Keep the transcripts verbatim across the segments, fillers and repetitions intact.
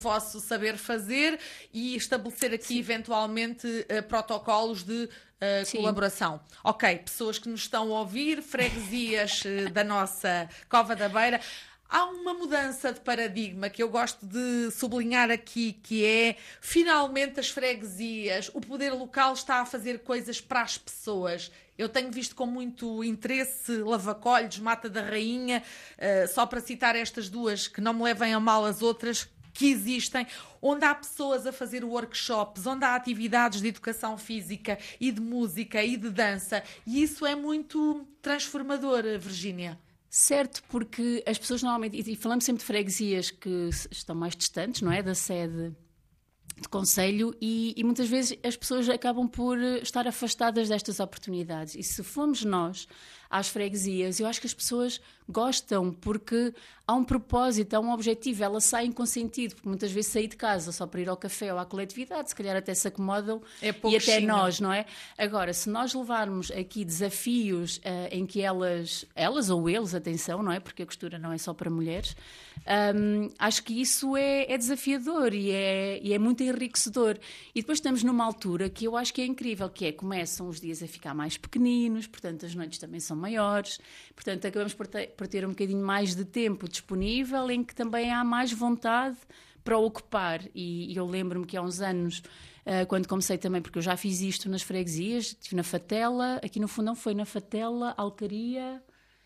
vosso saber fazer e estabelecer aqui, sim, eventualmente uh, protocolos de uh, colaboração. Ok, pessoas que nos estão a ouvir, freguesias uh, da nossa Cova da Beira. Há uma mudança de paradigma que eu gosto de sublinhar aqui, que é, finalmente, as freguesias, o poder local está a fazer coisas para as pessoas. Eu tenho visto com muito interesse Lavacolhos, Mata da Rainha, uh, só para citar estas duas, que não me levem a mal as outras, que existem, onde há pessoas a fazer workshops, onde há atividades de educação física e de música e de dança. E isso é muito transformador, Virgínia. Certo, porque as pessoas normalmente, e falamos sempre de freguesias que estão mais distantes, não é, da sede de concelho, e, e muitas vezes as pessoas acabam por estar afastadas destas oportunidades. E se formos nós às freguesias, eu acho que as pessoas gostam, porque há um propósito, há um objetivo, elas saem com sentido, porque muitas vezes sair de casa só para ir ao café ou à coletividade, se calhar até se acomodam, é e até nós, não é? Agora, se nós levarmos aqui desafios uh, em que elas, elas ou eles, atenção, não é? Porque a costura não é só para mulheres, um, acho que isso é, é desafiador e é, e é muito enriquecedor. E depois estamos numa altura que eu acho que é incrível, que é, começam os dias a ficar mais pequeninos, portanto as noites também são maiores, portanto acabamos por ter, por ter um bocadinho mais de tempo disponível, em que também há mais vontade para ocupar. E, e eu lembro-me que há uns anos, uh, quando comecei também, porque eu já fiz isto nas freguesias, estive na Fatela, aqui no Fundão foi na Fatela, Alcaria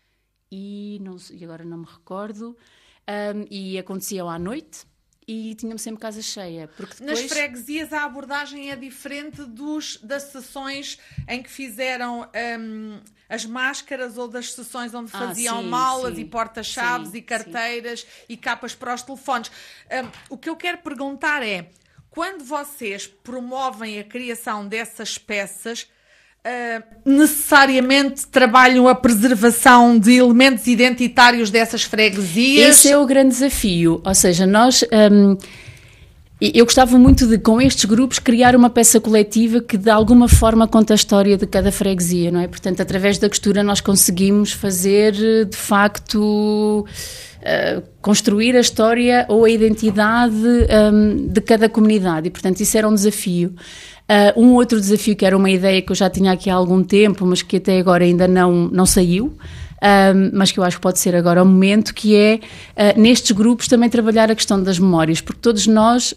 e, não, e agora não me recordo, um, e aconteciam à noite. E tínhamos sempre casa cheia. Porque depois... Nas freguesias a abordagem é diferente dos, das sessões em que fizeram um, as máscaras, ou das sessões onde faziam ah, sim, malas sim. e porta-chaves sim, e carteiras sim. e capas para os telefones. Um, o que eu quero perguntar é, quando vocês promovem a criação dessas peças, Uh, necessariamente trabalham a preservação de elementos identitários dessas freguesias? Esse é o grande desafio, ou seja, nós... Um, eu gostava muito de, com estes grupos, criar uma peça coletiva que de alguma forma conta a história de cada freguesia, não é? Portanto, através da costura nós conseguimos fazer, de facto... Uh, construir a história ou a identidade um, de cada comunidade, e portanto isso era um desafio. Uh, um outro desafio, que era uma ideia que eu já tinha aqui há algum tempo, mas que até agora ainda não, não saiu, um, mas que eu acho que pode ser agora o momento, que é, uh, nestes grupos, também trabalhar a questão das memórias, porque todos nós,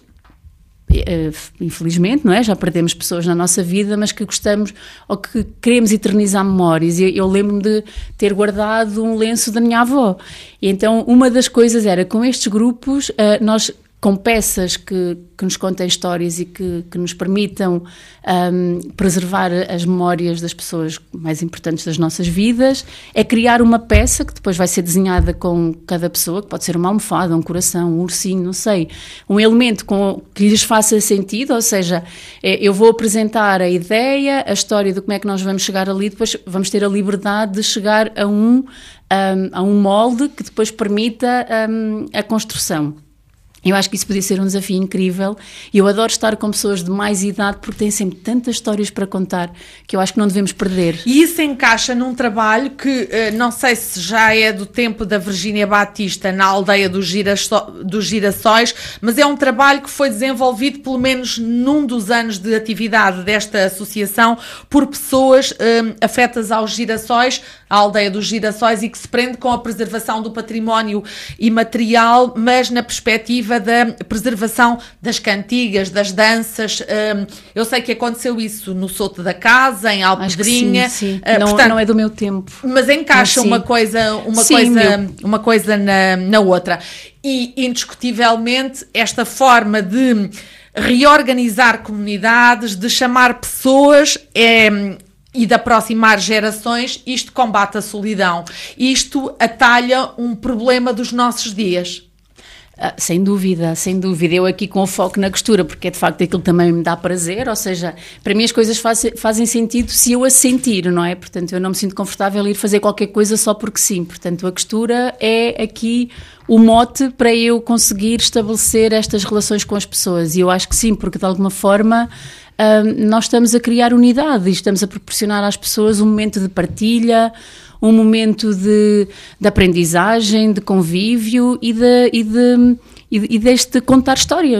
uh, infelizmente, não é? Já perdemos pessoas na nossa vida, mas que gostamos, ou que queremos eternizar memórias. E eu, eu lembro-me de ter guardado um lenço da minha avó. E então, uma das coisas era, com estes grupos, uh, nós... com peças que, que nos contem histórias e que, que nos permitam um, preservar as memórias das pessoas mais importantes das nossas vidas, é criar uma peça que depois vai ser desenhada com cada pessoa, que pode ser uma almofada, um coração, um ursinho, não sei, um elemento com, que lhes faça sentido, ou seja, eu vou apresentar a ideia, a história de como é que nós vamos chegar ali, depois vamos ter a liberdade de chegar a um, um, a um molde que depois permita um, a construção. Eu acho que isso podia ser um desafio incrível, e eu adoro estar com pessoas de mais idade, porque têm sempre tantas histórias para contar que eu acho que não devemos perder. E isso encaixa num trabalho que, não sei se já é do tempo da Virgínia Batista, na aldeia dos, girassó- dos girassóis, mas é um trabalho que foi desenvolvido, pelo menos num dos anos de atividade desta associação, por pessoas hum, afetas aos girassóis, a aldeia dos girassóis, e que se prende com a preservação do património imaterial, mas na perspectiva da preservação das cantigas, das danças. Eu sei que aconteceu isso no Soto da Casa, em Alpedrinha. Sim, sim. Não, portanto, não é do meu tempo. Mas encaixa mas, uma coisa, uma sim, coisa, uma coisa na, na outra. E, indiscutivelmente, esta forma de reorganizar comunidades, de chamar pessoas, é... e de aproximar gerações, isto combate a solidão. Isto atalha um problema dos nossos dias. Ah, sem dúvida, sem dúvida. Eu aqui com o foco na costura, porque é de facto aquilo que também me dá prazer, ou seja, para mim as coisas faz, fazem sentido se eu a sentir, não é? Portanto, eu não me sinto confortável em ir fazer qualquer coisa só porque sim. Portanto, a costura é aqui o mote para eu conseguir estabelecer estas relações com as pessoas. E eu acho que sim, porque de alguma forma... Uh, nós estamos a criar unidade e estamos a proporcionar às pessoas um momento de partilha, um momento de, de aprendizagem, de convívio e, de, e, de, e, de, e deste contar histórias.